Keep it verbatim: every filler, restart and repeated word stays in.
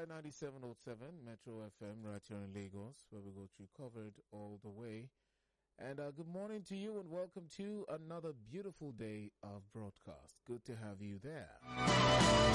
ninety-seven point seven Metro F M right here in Lagos, where we go through covered all the way. And uh, good morning to you and welcome to another beautiful day of broadcast. Good to have you there.